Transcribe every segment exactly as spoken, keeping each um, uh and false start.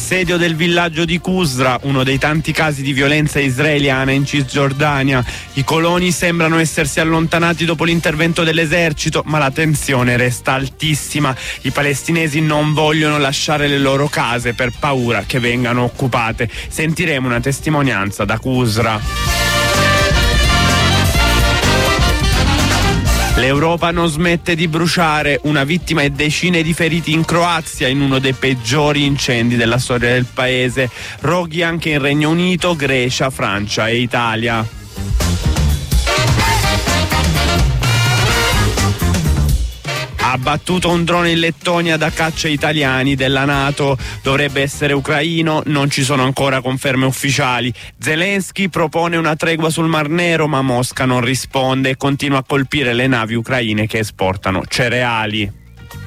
Assedio del villaggio di Qusra, uno dei tanti casi di violenza israeliana in Cisgiordania. I coloni sembrano essersi allontanati dopo l'intervento dell'esercito, ma la tensione resta altissima. I palestinesi non vogliono lasciare le loro case per paura che vengano occupate. Sentiremo una testimonianza da Qusra. L'Europa non smette di bruciare, una vittima e decine di feriti in Croazia in uno dei peggiori incendi della storia del paese. Roghi anche in Regno Unito, Grecia, Francia e Italia. Abbattuto un drone in Lettonia da caccia italiani della NATO, dovrebbe essere ucraino, non ci sono ancora conferme ufficiali. Zelensky propone una tregua sul Mar Nero, ma Mosca non risponde e continua a colpire le navi ucraine che esportano cereali.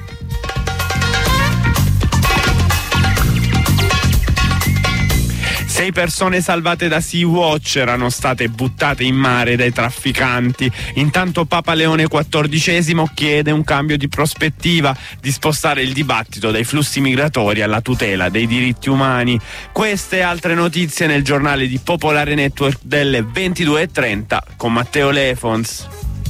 Sei persone salvate da Sea-Watch erano state buttate in mare dai trafficanti. Intanto Papa Leone quattordicesimo chiede un cambio di prospettiva, di spostare il dibattito dai flussi migratori alla tutela dei diritti umani. Queste e altre notizie nel giornale di Popolare Network delle ventidue e trenta con Matteo Lefons.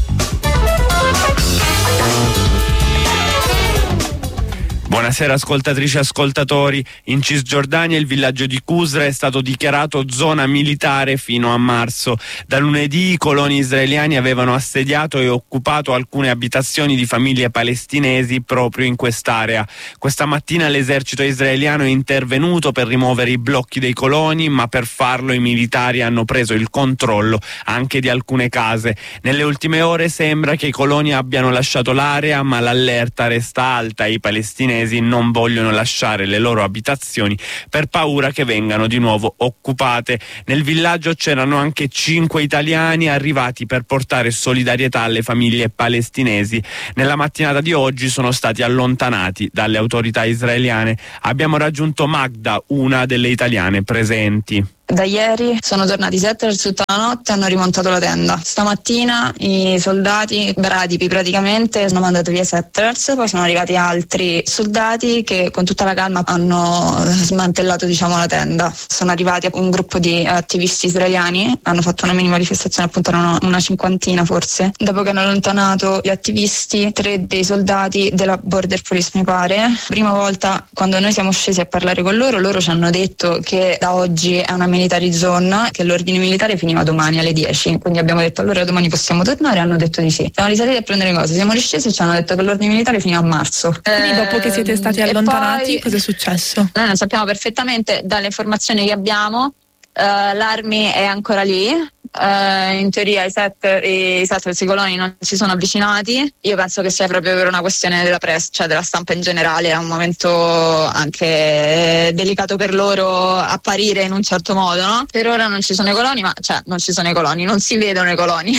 Buonasera ascoltatrici e ascoltatori. In Cisgiordania il villaggio di Qusra è stato dichiarato zona militare fino a marzo. Da lunedì i coloni israeliani avevano assediato e occupato alcune abitazioni di famiglie palestinesi proprio in quest'area. Questa mattina l'esercito israeliano è intervenuto per rimuovere i blocchi dei coloni, ma per farlo i militari hanno preso il controllo anche di alcune case. Nelle ultime ore sembra che i coloni abbiano lasciato l'area, ma l'allerta resta alta. I palestinesi non vogliono lasciare le loro abitazioni per paura che vengano di nuovo occupate. Nel villaggio c'erano anche cinque italiani arrivati per portare solidarietà alle famiglie palestinesi. Nella mattinata di oggi sono stati allontanati dalle autorità israeliane. Abbiamo raggiunto Magda, una delle italiane presenti. Da ieri sono tornati sette verso tutta la notte e hanno rimontato la tenda. Stamattina i soldati bradipi praticamente hanno mandato via Settlers, poi sono arrivati altri soldati che con tutta la calma hanno smantellato diciamo la tenda. Sono arrivati un gruppo di attivisti israeliani, hanno fatto una minima manifestazione, appunto erano una cinquantina forse. Dopo che hanno allontanato gli attivisti, tre dei soldati della Border Police mi pare, prima volta quando noi siamo scesi a parlare con loro, loro ci hanno detto che da oggi è una military zone, che l'ordine militare finiva domani alle dieci, quindi abbiamo detto allora domani possiamo tornare, hanno detto di sì. Siamo risaliti a prendere cose, siamo riscesi e ci hanno detto che l'ordine militare finiva a marzo. Quindi dopo che siete stati allontanati cosa è successo? Noi lo sappiamo perfettamente dalle informazioni che abbiamo, uh, l'armi è ancora lì. Uh, in teoria i set i set i coloni non si sono avvicinati. Io penso che sia proprio per una questione della press, cioè della stampa in generale. È un momento anche delicato per loro apparire in un certo modo, no? Per ora non ci sono i coloni, ma cioè non ci sono i coloni, non si vedono i coloni.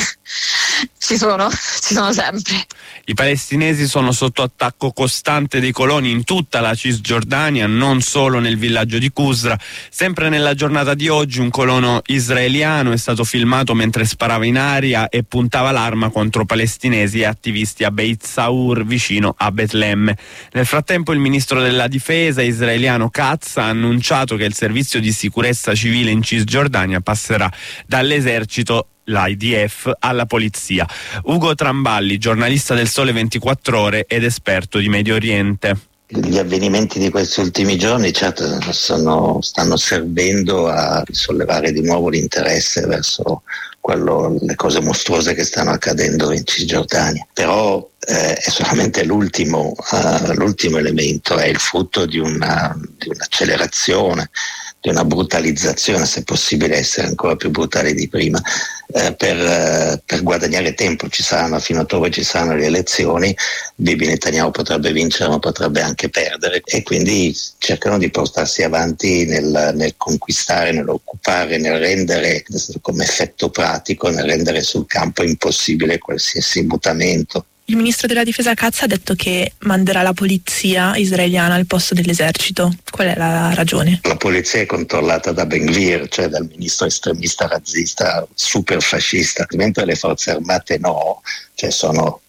Ci sono, ci sono sempre. I palestinesi sono sotto attacco costante dei coloni in tutta la Cisgiordania, non solo nel villaggio di Qusra. Sempre nella giornata di oggi un colono israeliano è stato filmato mentre sparava in aria e puntava l'arma contro palestinesi e attivisti a Beit Saur, vicino a Betlemme. Nel frattempo il ministro della difesa israeliano Katz ha annunciato che il servizio di sicurezza civile in Cisgiordania passerà dall'esercito, l'I D F, alla polizia. Ugo Tramballi, giornalista del Sole ventiquattro Ore ed esperto di Medio Oriente. Gli avvenimenti di questi ultimi giorni certo sono, stanno servendo a sollevare di nuovo l'interesse verso quello, le cose mostruose che stanno accadendo in Cisgiordania. Però eh, è solamente l'ultimo, uh, l'ultimo elemento, è il frutto di, una, di un'accelerazione, di una brutalizzazione, se possibile essere ancora più brutali di prima, eh, per, eh, per guadagnare tempo. Ci saranno, fino a ottobre ci saranno le elezioni, Bibi Netanyahu potrebbe vincere ma potrebbe anche perdere, e quindi cercano di portarsi avanti nel, nel conquistare, nell'occupare, nel rendere, come effetto pratico, nel rendere sul campo impossibile qualsiasi mutamento. Il ministro della difesa Katz ha detto che manderà la polizia israeliana al posto dell'esercito. Qual è la ragione? La polizia è controllata da Ben Gvir, cioè dal ministro estremista razzista super fascista, mentre le forze armate no, cioè sono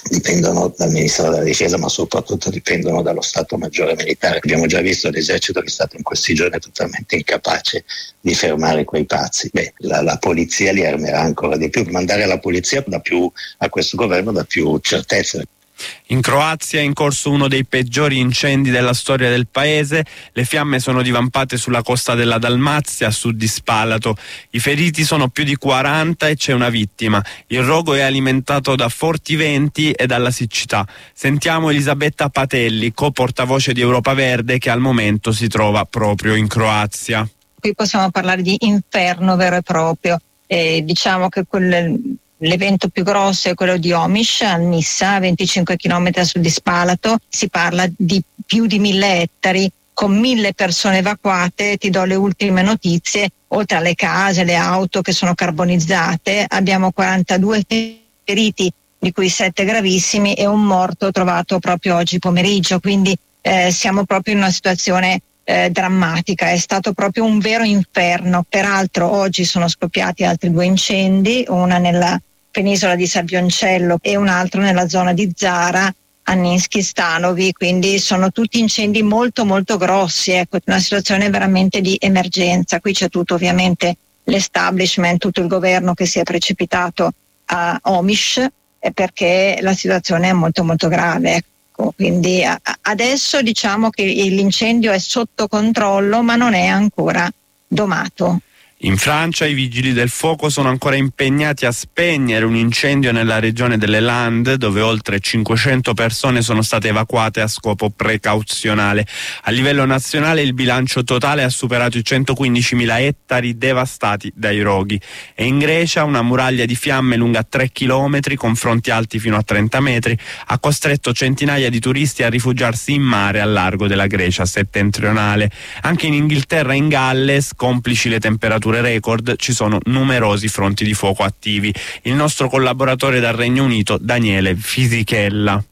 dipendono dal Ministero della Difesa, ma soprattutto dipendono dallo Stato Maggiore Militare. Abbiamo già visto l'esercito che è stato in questi giorni totalmente incapace di fermare quei pazzi. Beh, la, la polizia li armerà ancora di più. Mandare la polizia dà più, a questo governo dà più certezze. In Croazia è in corso uno dei peggiori incendi della storia del paese. Le fiamme sono divampate sulla costa della Dalmazia, a sud di Spalato. I feriti sono più di quaranta e c'è una vittima. Il rogo è alimentato da forti venti e dalla siccità. Sentiamo Elisabetta Patelli, co-portavoce di Europa Verde, che al momento si trova proprio in Croazia. Qui possiamo parlare di inferno vero e proprio. Eh, diciamo che quel... L'evento più grosso è quello di Omiš, a Nissa, a venticinque chilometri a sud di Spalato. Si parla di più di mille ettari, con mille persone evacuate. Ti do le ultime notizie. Oltre alle case, le auto che sono carbonizzate, abbiamo quarantadue feriti, di cui sette gravissimi, e un morto trovato proprio oggi pomeriggio. Quindi eh, siamo proprio in una situazione eh, drammatica. È stato proprio un vero inferno. Peraltro oggi sono scoppiati altri due incendi, una nella penisola di Sabioncello e un altro nella zona di Zara, a Ninski Stanovi, quindi sono tutti incendi molto molto grossi, ecco, una situazione veramente di emergenza. Qui c'è tutto ovviamente l'establishment, tutto il governo che si è precipitato a Omiš perché la situazione è molto molto grave, ecco. Quindi a, adesso diciamo che l'incendio è sotto controllo, ma non è ancora domato. In Francia i vigili del fuoco sono ancora impegnati a spegnere un incendio nella regione delle Landes, dove oltre cinquecento persone sono state evacuate a scopo precauzionale. A livello nazionale il bilancio totale ha superato i centoquindicimila ettari devastati dai roghi. E in Grecia una muraglia di fiamme lunga tre chilometri, con fronti alti fino a trenta metri, ha costretto centinaia di turisti a rifugiarsi in mare al largo della Grecia settentrionale. Anche in Inghilterra e in Galles, complici le temperature record, ci sono numerosi fronti di fuoco attivi. Il nostro collaboratore dal Regno Unito, Daniele Fisichella.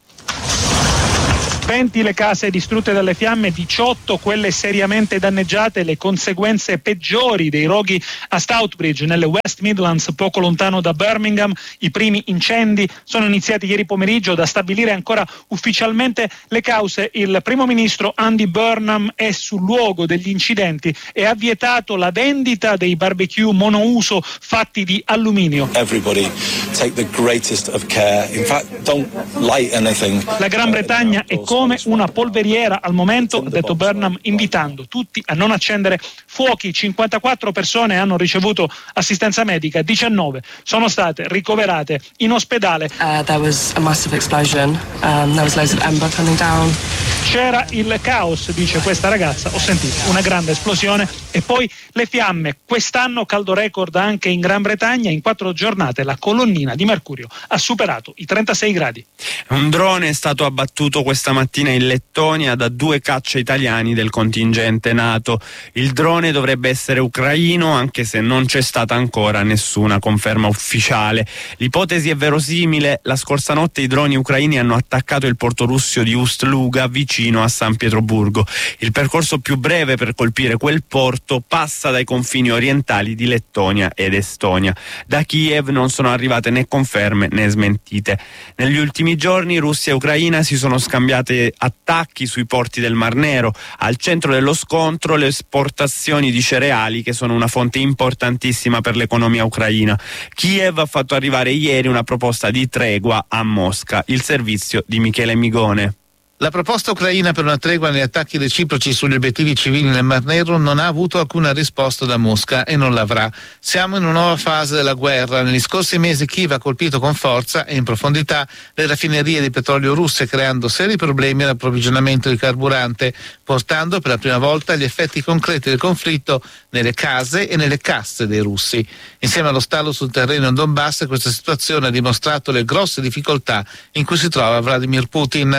venti le case distrutte dalle fiamme, diciotto quelle seriamente danneggiate, le conseguenze peggiori dei roghi a Stoutbridge nelle West Midlands, poco lontano da Birmingham. I primi incendi sono iniziati ieri pomeriggio. Da stabilire ancora ufficialmente le cause. Il primo ministro Andy Burnham è sul luogo degli incidenti e ha vietato la vendita dei barbecue monouso fatti di alluminio. Everybody take the greatest of care. In fact, don't light anything. La Gran Bretagna è come una polveriera al momento, ha detto Burnham, invitando tutti a non accendere fuochi. cinquantaquattro persone hanno ricevuto assistenza medica, diciannove sono state ricoverate in ospedale. Uh, there was a massive explosion. Um, there was loads of ember coming down. C'era il caos, dice questa ragazza, ho sentito una grande esplosione e poi le fiamme. Quest'anno caldo record anche in Gran Bretagna, in quattro giornate la colonnina di mercurio ha superato i trentasei gradi. Un drone è stato abbattuto questa mattina in Lettonia da due caccia italiani del contingente NATO. Il drone dovrebbe essere ucraino, anche se non c'è stata ancora nessuna conferma ufficiale. L'ipotesi è verosimile. La scorsa notte i droni ucraini hanno attaccato il porto russo di Ust-Luga, vicino a San Pietroburgo. Il percorso più breve per colpire quel porto passa dai confini orientali di Lettonia ed Estonia. Da Kiev non sono arrivate né conferme né smentite. Negli ultimi giorni Russia e Ucraina si sono scambiate attacchi sui porti del Mar Nero. Al centro dello scontro le esportazioni di cereali, che sono una fonte importantissima per l'economia ucraina. Kiev ha fatto arrivare ieri una proposta di tregua a Mosca. Il servizio di Michele Migone. La proposta ucraina per una tregua negli attacchi reciproci sugli obiettivi civili nel Mar Nero non ha avuto alcuna risposta da Mosca e non l'avrà. Siamo in una nuova fase della guerra. Negli scorsi mesi Kiev ha colpito con forza e in profondità le raffinerie di petrolio russe, creando seri problemi all'approvvigionamento di carburante, portando per la prima volta gli effetti concreti del conflitto nelle case e nelle casse dei russi. Insieme allo stallo sul terreno in Donbass, questa situazione ha dimostrato le grosse difficoltà in cui si trova Vladimir Putin.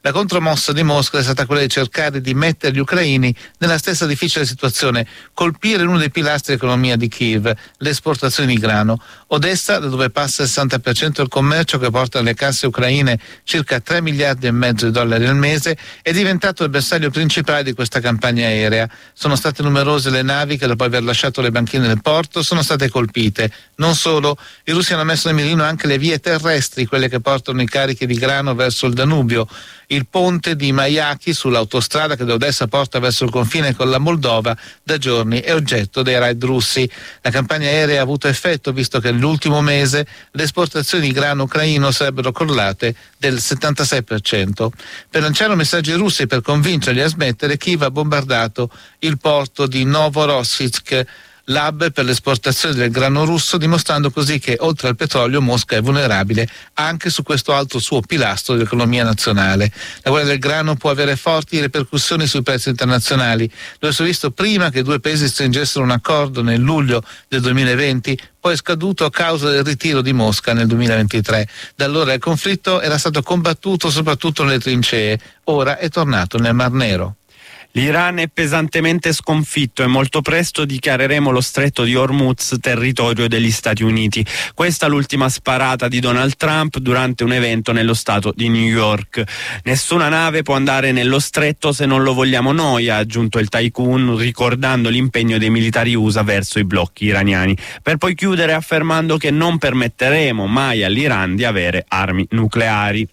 La contromossa di Mosca è stata quella di cercare di mettere gli ucraini nella stessa difficile situazione, colpire uno dei pilastri dell'economia di Kiev, le esportazioni di grano. Odessa, da dove passa il sessanta per cento del commercio che porta alle casse ucraine circa tre miliardi e mezzo di dollari al mese, è diventato il bersaglio principale di questa campagna aerea. Sono state numerose le navi che dopo aver lasciato le banchine del porto sono state colpite. Non solo, i russi hanno messo nel mirino anche le vie terrestri, quelle che portano i carichi di grano verso il Danubio. Il ponte di Mayaki sull'autostrada che da Odessa porta verso il confine con la Moldova da giorni è oggetto dei raid russi. La campagna aerea ha avuto effetto, visto che nell'ultimo mese le esportazioni di grano ucraino sarebbero crollate del settantasei per cento. Per lanciare messaggi russi e per convincerli a smettere, Kiev ha bombardato il porto di Novorossiysk, l'hub per l'esportazione del grano russo, dimostrando così che oltre al petrolio Mosca è vulnerabile anche su questo altro suo pilastro dell'economia nazionale. La guerra del grano può avere forti ripercussioni sui prezzi internazionali. Lo si è visto prima che i due paesi stringessero un accordo nel luglio del duemilaventi, poi è scaduto a causa del ritiro di Mosca nel duemilaventitré. Da allora il conflitto era stato combattuto soprattutto nelle trincee, ora è tornato nel Mar Nero. L'Iran è pesantemente sconfitto e molto presto dichiareremo lo stretto di Hormuz territorio degli Stati Uniti. Questa è l'ultima sparata di Donald Trump durante un evento nello stato di New York. Nessuna nave può andare nello stretto se non lo vogliamo noi, ha aggiunto il tycoon, ricordando l'impegno dei militari U S A verso i blocchi iraniani, per poi chiudere affermando che non permetteremo mai all'Iran di avere armi nucleari.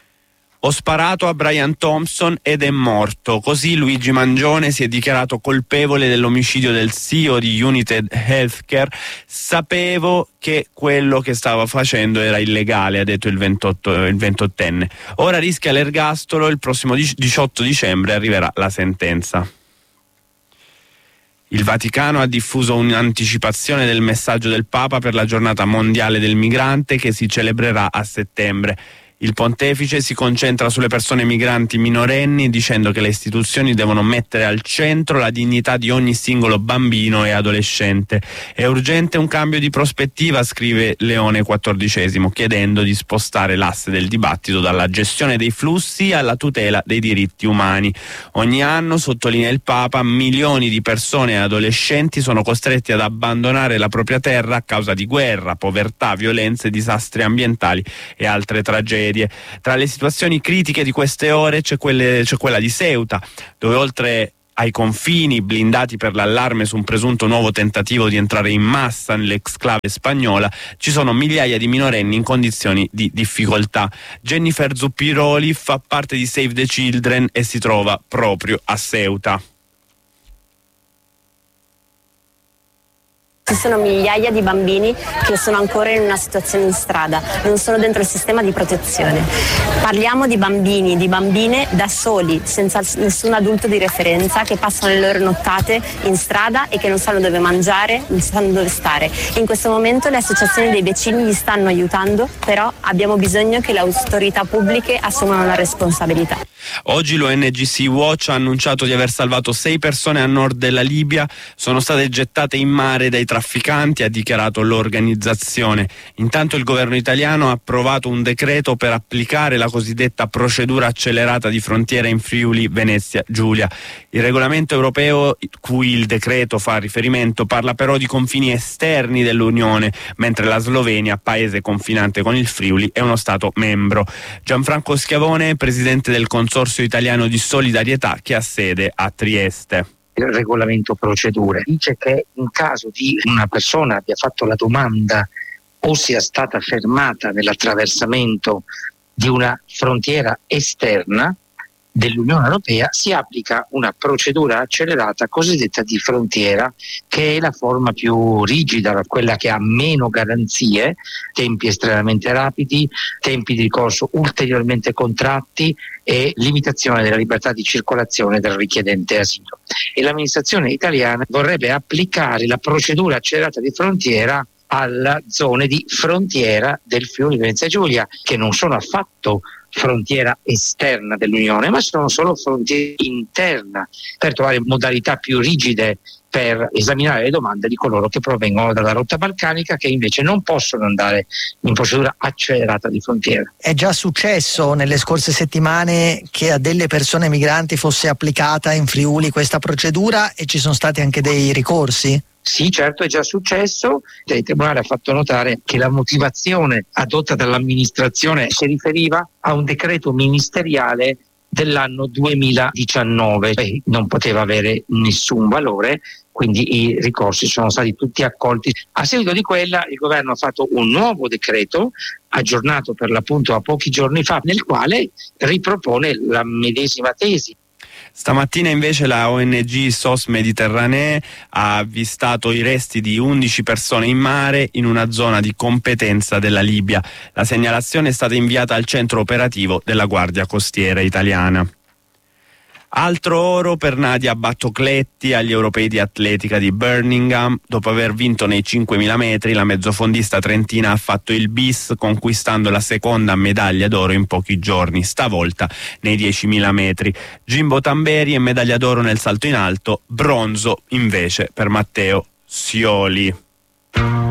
Ho sparato a Brian Thompson ed è morto. Così Luigi Mangione si è dichiarato colpevole dell'omicidio del C E O di United Healthcare. Sapevo che quello che stava facendo era illegale, ha detto il, ventotto, il ventottenne. Ora rischia l'ergastolo, il prossimo diciotto dicembre arriverà la sentenza. Il Vaticano ha diffuso un'anticipazione del messaggio del Papa per la giornata mondiale del migrante che si celebrerà a settembre. Il pontefice si concentra sulle persone migranti minorenni, dicendo che le istituzioni devono mettere al centro la dignità di ogni singolo bambino e adolescente. È urgente un cambio di prospettiva, scrive Leone quattordicesimo, chiedendo di spostare l'asse del dibattito dalla gestione dei flussi alla tutela dei diritti umani. Ogni anno, sottolinea il Papa, milioni di persone e adolescenti sono costretti ad abbandonare la propria terra a causa di guerra, povertà, violenze, disastri ambientali e altre tragedie. Tra le situazioni critiche di queste ore c'è, quelle, c'è quella di Ceuta, dove oltre ai confini blindati per l'allarme su un presunto nuovo tentativo di entrare in massa nell'exclave spagnola, ci sono migliaia di minorenni in condizioni di difficoltà. Jennifer Zuppiroli fa parte di Save the Children e si trova proprio a Ceuta. Ci sono migliaia di bambini che sono ancora in una situazione in strada, non sono dentro il sistema di protezione. Parliamo di bambini, di bambine da soli, senza nessun adulto di referenza, che passano le loro nottate in strada e che non sanno dove mangiare, non sanno dove stare. In questo momento le associazioni dei vicini li stanno aiutando, però abbiamo bisogno che le autorità pubbliche assumano la responsabilità. Oggi l'O N G C Watch ha annunciato di aver salvato sei persone a nord della Libia, sono state gettate in mare dai trafficanti, ha dichiarato l'organizzazione. Intanto il governo italiano ha approvato un decreto per applicare la cosiddetta procedura accelerata di frontiera in Friuli Venezia Giulia. Il regolamento europeo cui il decreto fa riferimento parla però di confini esterni dell'Unione, mentre la Slovenia, paese confinante con il Friuli, è uno Stato membro. Gianfranco Schiavone, presidente del Consorzio Italiano di Solidarietà, che ha sede a Trieste. Il regolamento procedure dice che in caso di una persona abbia fatto la domanda o sia stata fermata nell'attraversamento di una frontiera esterna dell'Unione Europea, si applica una procedura accelerata cosiddetta di frontiera, che è la forma più rigida, quella che ha meno garanzie, tempi estremamente rapidi, tempi di ricorso ulteriormente contratti e limitazione della libertà di circolazione del richiedente asilo. E l'amministrazione italiana vorrebbe applicare la procedura accelerata di frontiera alle zone di frontiera del Friuli Venezia Giulia, che non sono affatto frontiera esterna dell'Unione, ma sono solo frontiera interna, per trovare modalità più rigide per esaminare le domande di coloro che provengono dalla rotta balcanica, che invece non possono andare in procedura accelerata di frontiera. È già successo nelle scorse settimane che a delle persone migranti fosse applicata in Friuli questa procedura e ci sono stati anche dei ricorsi? Sì, certo, è già successo. Il Tribunale ha fatto notare che la motivazione adotta dall'amministrazione si riferiva a un decreto ministeriale dell'anno duemiladiciannove, e non poteva avere nessun valore, quindi i ricorsi sono stati tutti accolti. A seguito di quella il governo ha fatto un nuovo decreto, aggiornato per l'appunto a pochi giorni fa, nel quale ripropone la medesima tesi. Stamattina invece la O N G S O S Mediterranee ha avvistato i resti di undici persone in mare in una zona di competenza della Libia. La segnalazione è stata inviata al centro operativo della Guardia Costiera italiana. Altro oro per Nadia Battocletti agli europei di atletica di Birmingham. Dopo aver vinto nei cinquemila metri, la mezzofondista trentina ha fatto il bis, conquistando la seconda medaglia d'oro in pochi giorni, stavolta nei diecimila metri. Jimbo Tamberi è medaglia d'oro nel salto in alto, bronzo invece per Matteo Sioli.